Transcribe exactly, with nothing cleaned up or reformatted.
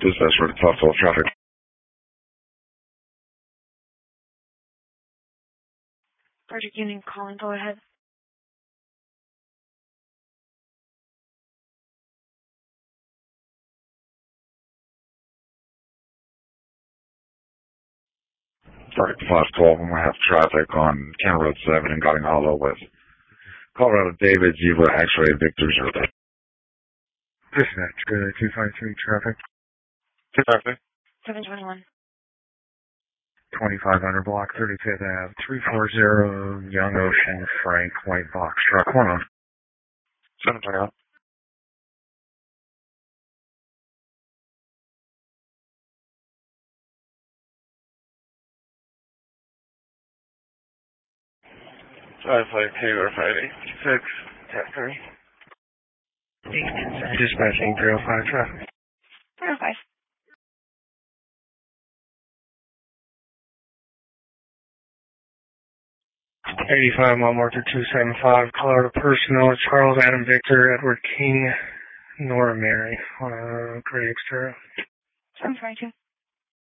Dispatch for the Topsail traffic. Project Union calling, go ahead. Target five twelve, and we have traffic on County Road seven in Gauding Hollow with Colorado David, Zebra, X-ray, Victor, zero. Dispatch, uh, two five three traffic. Traffic. seven twenty-one. twenty-five hundred block, thirty-fifth Avenue, three four zero, Young Ocean, Frank, White Box Truck, one on. seven twenty-one. Five five two or five eight six, ten three. Dispatching zero five traffic. zero five. eighty-five mile marker two seven five, Colorado personnel, Charles Adam Victor, Edward King, Nora Mary, uh, Gray Extra. seven twenty-two.